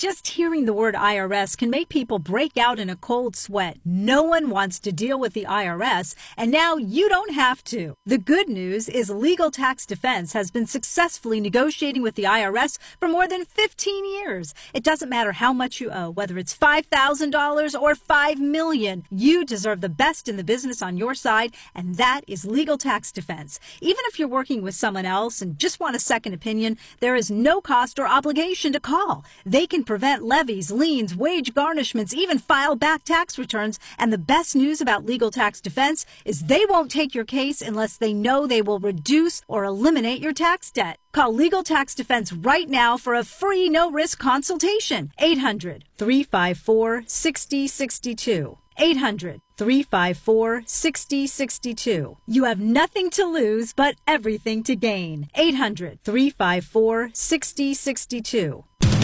Just hearing the word IRS can make people break out in a cold sweat. No one wants to deal with the IRS, and now you don't have to. The good news is Legal Tax Defense has been successfully negotiating with the IRS for more than 15 years. It doesn't matter how much you owe, whether it's $5,000 or $5 million. You deserve the best in the business on your side, and that is Legal Tax Defense. Even if you're working with someone else and just want a second opinion, there is no cost or obligation to call. They can prevent levies, liens, wage garnishments, even file back tax returns. And the best news about Legal Tax Defense is they won't take your case unless they know they will reduce or eliminate your tax debt. Call Legal Tax Defense right now for a free no-risk consultation. 800-354-6062. 800-354-6062. You have nothing to lose but everything to gain. 800-354-6062.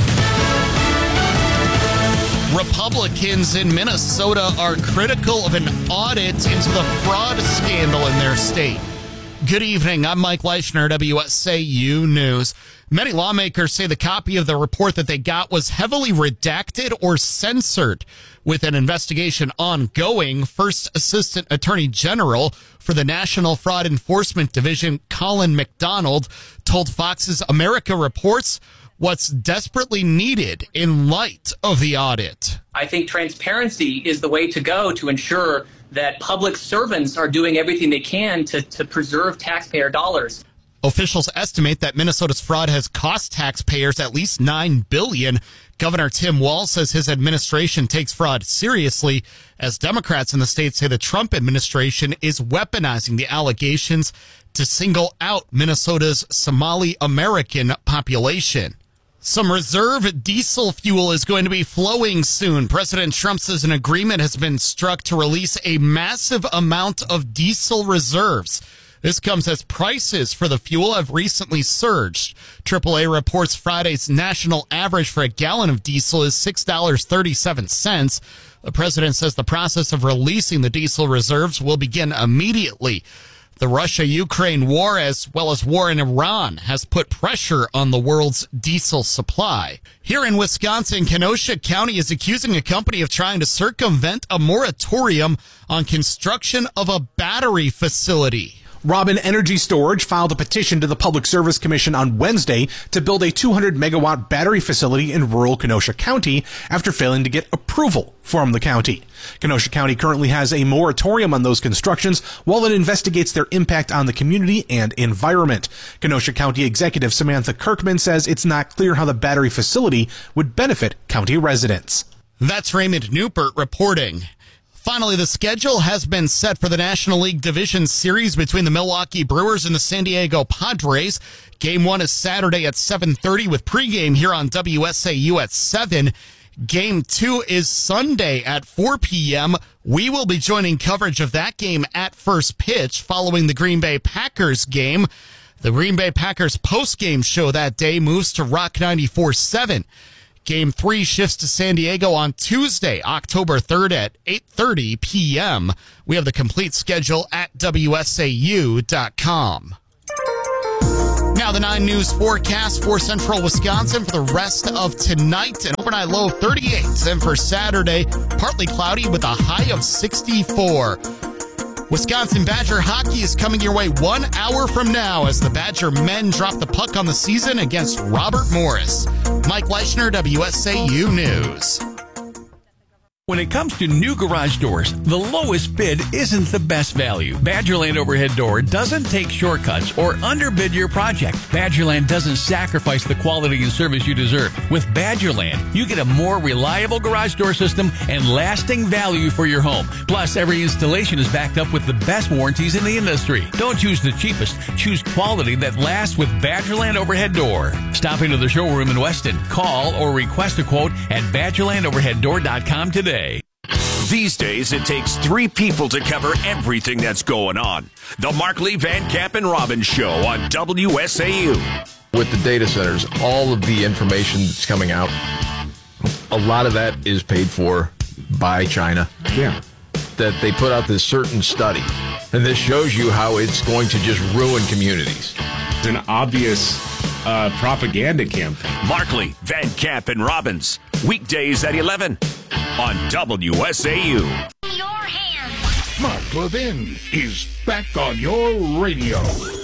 Republicans in Minnesota are critical of an audit into the fraud scandal in their state. Good evening. I'm Mike Leischner, WSAU News. Many lawmakers say the copy of the report that they got was heavily redacted or censored. With an investigation ongoing, First Assistant Attorney General for the National Fraud Enforcement Division, Colin McDonald, told Fox's America Reports what's desperately needed in light of the audit. I think transparency is the way to go to ensure that public servants are doing everything they can to preserve taxpayer dollars. Officials estimate that Minnesota's fraud has cost taxpayers at least $9 billion. Governor Tim Walz says his administration takes fraud seriously, as Democrats in the state say the Trump administration is weaponizing the allegations to single out Minnesota's Somali American population. Some reserve diesel fuel is going to be flowing soon. President Trump says an agreement has been struck to release a massive amount of diesel reserves. This comes as prices for the fuel have recently surged. AAA reports Friday's national average for a gallon of diesel is $6.37. The president says the process of releasing the diesel reserves will begin immediately. The Russia-Ukraine war, as well as war in Iran, has put pressure on the world's diesel supply. Here in Wisconsin, Kenosha County is accusing a company of trying to circumvent a moratorium on construction of a battery facility. Robin Energy Storage filed a petition to the Public Service Commission on Wednesday to build a 200-megawatt battery facility in rural Kenosha County after failing to get approval from the county. Kenosha County currently has a moratorium on those constructions while it investigates their impact on the community and environment. Kenosha County Executive Samantha Kirkman says it's not clear how the battery facility would benefit county residents. That's Raymond Newpert reporting. Finally, the schedule has been set for the National League Division Series between the Milwaukee Brewers and the San Diego Padres. Game 1 is Saturday at 7:30 with pregame here on WSAU at 7. Game 2 is Sunday at 4 p.m. We will be joining coverage of that game at first pitch following the Green Bay Packers game. The Green Bay Packers postgame show that day moves to Rock 94.7. Game 3 shifts to San Diego on Tuesday, October 3rd at 8:30 p.m. We have the complete schedule at WSAU.com. Now the 9 News forecast for central Wisconsin for the rest of tonight. An overnight low of 38. Then for Saturday, partly cloudy with a high of 64. Wisconsin Badger hockey is coming your way 1 hour from now as the Badger men drop the puck on the season against Robert Morris. Mike Leischner, WSAU News. When it comes to new garage doors, the lowest bid isn't the best value. Badgerland Overhead Door doesn't take shortcuts or underbid your project. Badgerland doesn't sacrifice the quality and service you deserve. With Badgerland, you get a more reliable garage door system and lasting value for your home. Plus, every installation is backed up with the best warranties in the industry. Don't choose the cheapest. Choose quality that lasts with Badgerland Overhead Door. Stop into the showroom in Weston. Call or request a quote at BadgerlandOverheadDoor.com today. These days, it takes 3 people to cover everything that's going on. The Mark Lee Van Camp and Robbins Show on WSAU. With the data centers, all of the information that's coming out, a lot of that is paid for by China. Yeah. That they put out this certain study, and this shows you how it's going to just ruin communities. An obvious propaganda campaign. Markley, Van Camp, and Robbins. Weekdays at 11 on WSAU. Your hands. Mark Levin is back on your radio.